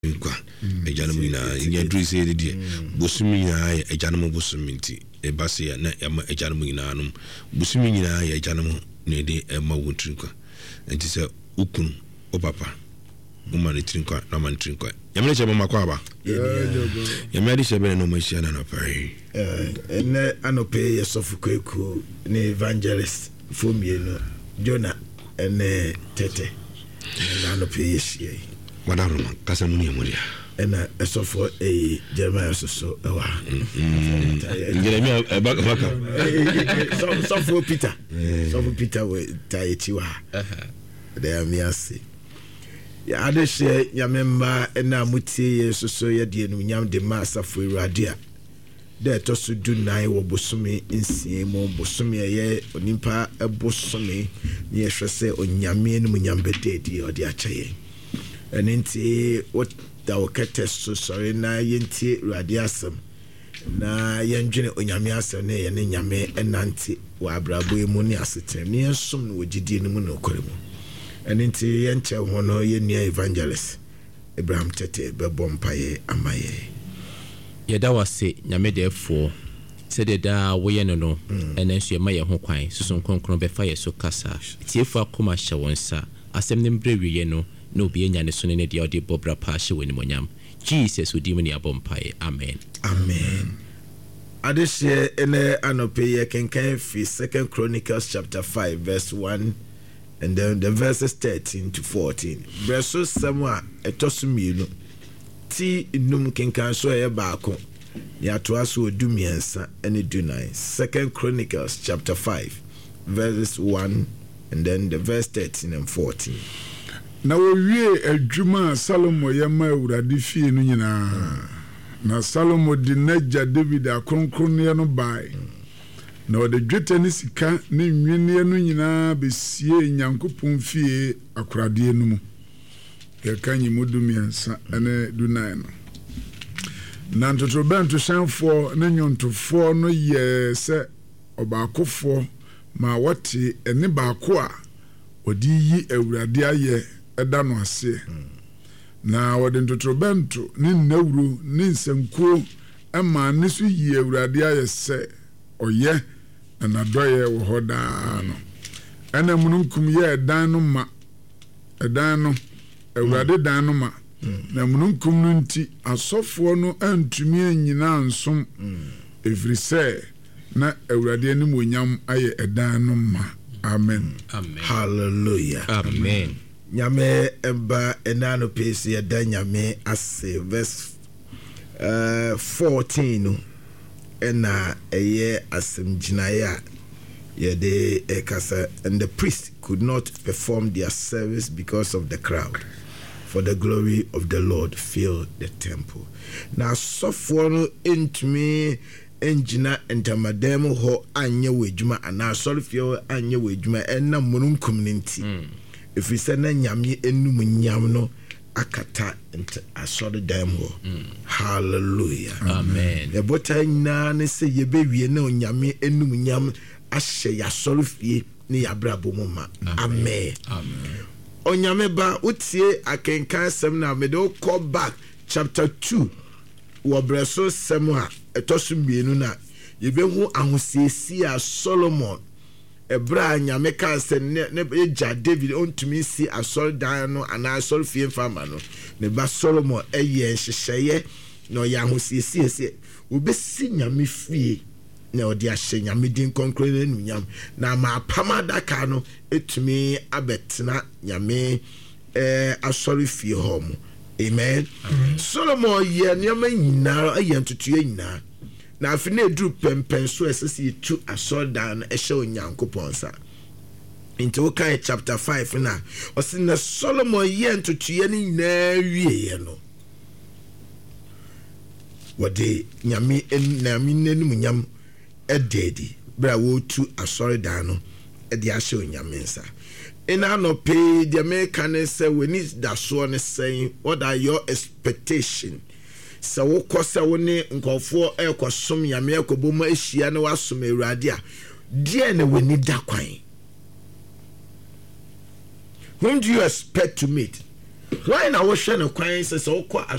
kwa ejana mu ina nya dri se de bosumi ina ejana mu bosumi nti e base ya na ya ejana mu ina no bosumi ina ya ejana mu ne de e ma wontrin kwa nti se ukun o papa o ma ne trin kwa na ma trin kwa ya me che ma kwa ba ya me ade shebe no ma shia na no pare ene anope yesofu kweku ne evangelist fomieno Jonah ene tete na anope yeshie Wadaruma kasa muni amuria ena esofo Jeremiah so ewa Jeremiah baka sofo Peter we taitiwa they am yasi ya adehye ya memba ena mutie yesu so ye de enunyam de masafo Ewurade de tosu dunai wo bosome nsie mo bosome ye onimpa ebosome ne yehwese onyame enu nyambede di odi achaye Enti what thou catest so sorry na yenti radiasem na yendwene onyame asem ne ye ne nyame enanti wa abrabo emu ne asetem ne ensom no wogidi ne mu no koremu enti yenche ho no ye nia evangelist Abraham Tete bebo mpaye amaye yeda wase nyame defo se de da wo ye no no enenso ye ma ye ho kwan susun kronkron be fa ye so kasa tiefo akoma hye wonsa asem ne mbrɛ ye no no be nya ne so ne de odi bobra pa hye woni monyam Jesus odi mu ne abompae amen adehye ene anope ye kenkan fi 2 Chronicles chapter 5 verse 1 and then the verses 13 to 14 verse samwa etosumienu ti num kenkan so ye baako ya to aso odumiensa ene dunai 2 Chronicles chapter 5 verses 1 and then the verse 13 and 14 na wowie adwuma Salomo yema Ewurade fie no nyina na Salomo di naja David akronkronne no bai na ode dwetɛ ne sika ne nwene no nyina besie Nyankopɔn fie akorade no mu yɛka nyimudumiensa ene dunai no na ntotobanto hyanfo ne nyontofo no yɛ sɛ ɔbaakofo ma wɔte ene baako a odi yi Ewurade ayɛ eda no ase na wode ntotrobento ne nnawuro ne nsankuo ama ne so yi Ewurade ayɛ sɛ ɔyɛ na nadoye wo hoda no ena mununkum ye edan no ma edan no Ewurade dan no ma na mununkum no nti asofo no antumi anyina ansom every say na Ewurade anim onyam aye edan no ma amen hallelujah amen nyame eba enano pesi eda nyame ase verse 14 ena eye asemjinaya yede ekasa and the priest could not perform their service because of the crowd for the glory of the Lord filled the temple na sofo no entumi enjina entamadem ho anye wedwuma ana sorofie anye wedwuma enna mununkum ninti if we say na nyame enum nyam no akata ent asode dam ho hallelujah amen e bota nyina ne se ye bewie na nyame enum nyam ahye ya sorofie ne ya brabo mu ma amen amen onyame ba utie akenkan sem na me do call back chapter 2 wo breso sem a etosu mienu na yebehu ahosiesi a Solomon ebra nyame ka se ne eja David ontumi si asol dan no ana asol fie fama no ne ba Solomon eye hyehyeye no ya ahosiesi ese obesi nyame fie na odi ahye nyame din konkre nu nyam na ma pamada ka no etumi abetena nyame asol fie hom amen Solomon ye nyama nyina aye ntutuye nyina na afine edru pempen so esese tu asordan ehye onyankopon sa into kai chapter 5 na osina Solomon ye ntutuye ni nyina wiye no wode nyame enami nenum nyam ededi bra wo tu asordan no edi ahye onyame sa ina no pay the American say we need that so ne saying what are your expectation so wo kosa wo ne nkofo ekosom yame ekoboma ehia ne wasom Ewurade a die ne we need that kwan whom do you expect to meet why na wohwɛ no kwan sɛ sɛ wokɔ